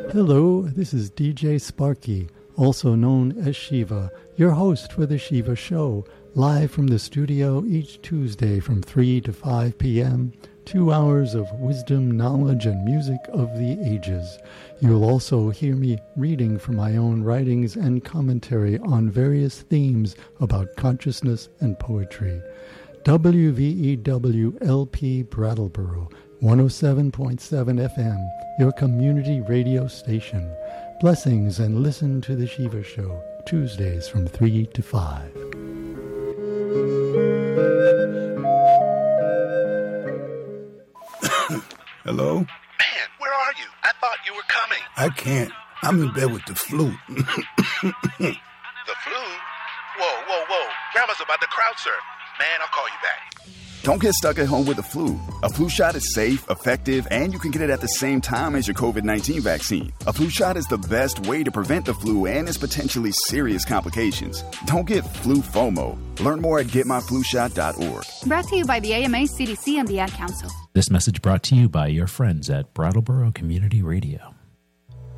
Hello, this is DJ Sparky, also known as Shiva, your host for The Shiva Show, live from the studio each Tuesday from 3 to 5 p.m., 2 hours of wisdom, knowledge, and music of the ages. You'll also hear me reading from my own writings and commentary on various themes about consciousness and poetry. WVEW-LP Brattleboro, 107.7 FM, your community radio station. Blessings and listen to The Shiva Show, Tuesdays from 3 to 5. Hello? Man, where are you? I thought you were coming. I can't. I'm in bed with the flu. The flu? Whoa. Grandma's about to crowd surf. Man, I'll call you back. Don't get stuck at home with the flu. A flu shot is safe, effective, and you can get it at the same time as your COVID-19 vaccine. A flu shot is the best way to prevent the flu and its potentially serious complications. Don't get flu FOMO. Learn more at getmyflushot.org. Brought to you by the AMA, CDC, and the Ad Council. This message brought to you by your friends at Brattleboro Community Radio.